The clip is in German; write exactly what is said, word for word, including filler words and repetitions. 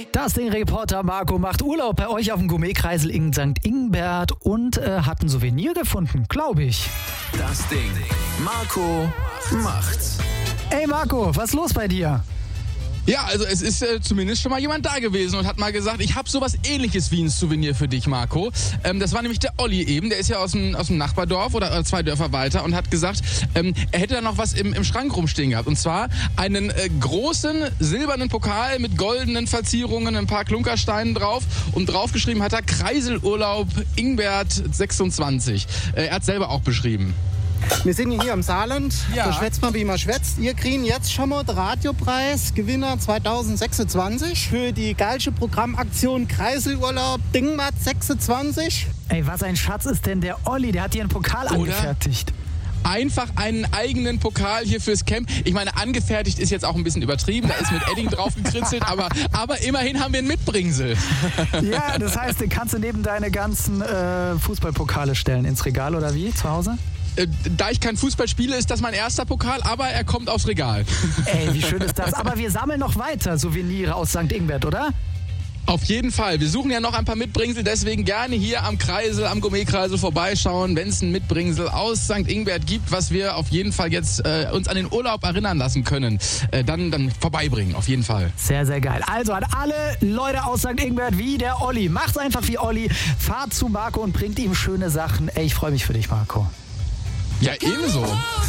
Das Ding-Reporter Marco macht Urlaub bei euch auf dem Gourmetkreisel in Sankt Ingbert und äh, hat ein Souvenir gefunden, glaube ich. Das Ding. Marco macht's. Ey Marco, was ist los bei dir? Ja, also es ist äh, zumindest schon mal jemand da gewesen und hat mal gesagt, ich habe sowas Ähnliches wie ein Souvenir für dich, Marco. Ähm, das war nämlich der Olli eben, der ist ja aus dem, aus dem Nachbardorf oder, oder zwei Dörfer weiter und hat gesagt, ähm, er hätte da noch was im, im Schrank rumstehen gehabt. Und zwar einen äh, großen silbernen Pokal mit goldenen Verzierungen, ein paar Klunkersteinen drauf und draufgeschrieben hat er Kreiselurlaub Ingbert sechsundzwanzig. Äh, er hat selber auch beschrieben. Wir sind hier im Saarland, Ja. da schwätzt man, wie man schwätzt. Ihr kriegt jetzt schon mal den Radiopreis, Gewinner zwanzig sechsundzwanzig für die geilste Programmaktion Kreiselurlaub Dingmat sechsundzwanzig. Ey, was ein Schatz ist denn der Olli, der hat hier einen Pokal Oder? angefertigt. Einfach einen eigenen Pokal hier fürs Camp. Ich meine, angefertigt ist jetzt auch ein bisschen übertrieben, da ist mit Edding drauf gekritzelt, aber, aber immerhin haben wir einen Mitbringsel. Ja, das heißt, den kannst du neben deine ganzen äh, Fußballpokale stellen ins Regal oder wie, zu Hause? Äh, Da ich kein Fußball spiele, ist das mein erster Pokal, aber er kommt aufs Regal. Ey, wie schön ist das. Aber wir sammeln noch weiter Souvenire aus Sankt Ingbert, oder? Auf jeden Fall. Wir suchen ja noch ein paar Mitbringsel, deswegen gerne hier am Kreisel, am Gourmetkreisel vorbeischauen, wenn es ein Mitbringsel aus Sankt Ingbert gibt, was wir auf jeden Fall jetzt äh, uns an den Urlaub erinnern lassen können. Äh, dann, dann vorbeibringen, auf jeden Fall. Sehr, sehr geil. Also an alle Leute aus Sankt Ingbert wie der Olli. Macht's einfach wie Olli. Fahrt zu Marco und bringt ihm schöne Sachen. Ey, ich freue mich für dich, Marco. Ja, ebenso.